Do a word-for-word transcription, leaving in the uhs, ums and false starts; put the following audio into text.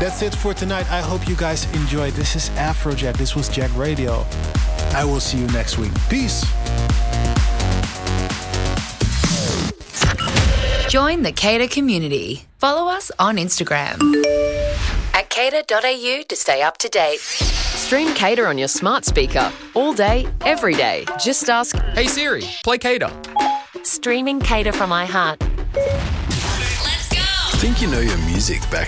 That's it for tonight. I hope you guys enjoyed. This is Afrojack. This was Jack Radio. I will see you next week. Peace. Join the Cater community. Follow us on Instagram at cater dot a u to stay up to date. Stream Cater on your smart speaker all day, every day. Just ask, "Hey Siri, play Cater." Streaming Cater from iHeart. Think you know your music back